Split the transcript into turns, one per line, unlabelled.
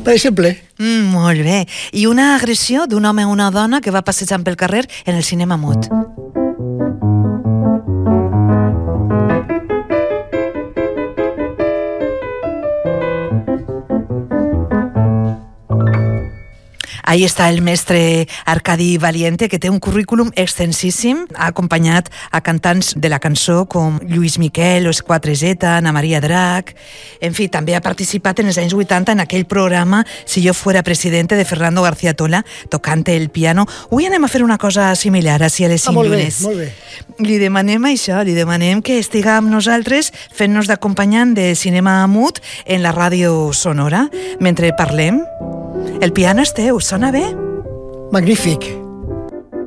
per exemple.
Molt bé. I una agressió d'un home a una dona que va passejant pel carrer en el cinema mut. Ahí està el mestre Arcadi Valiente, que té un currículum extensíssim, ha acompanyat a cantants de la cançó com Lluís Miquel, Los 4Z, Ana Maria Drac. En fi, també ha participat en els anys 80 en aquell programa Si yo fuera presidente de Fernando García Tola, tocant el piano. Avui anem a fer una cosa similar, així a les 5 llunes.
Molt bé.
Li demanem això, li demanem que estiga amb nosaltres fent-nos d'acompanyant de cinema mut en la ràdio sonora. Mentre parlem, el piano és teu, sona bé?
Magnífic.